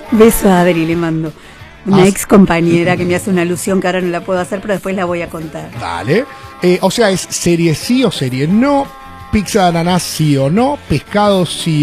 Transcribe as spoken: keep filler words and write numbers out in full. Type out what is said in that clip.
Beso a Adri, le mando. Una As- ex compañera que me hace una alusión que ahora no la puedo hacer, pero después la voy a contar. Dale. Eh, o sea, es serie sí o serie no. Pizza de ananá sí o no. Pescado sí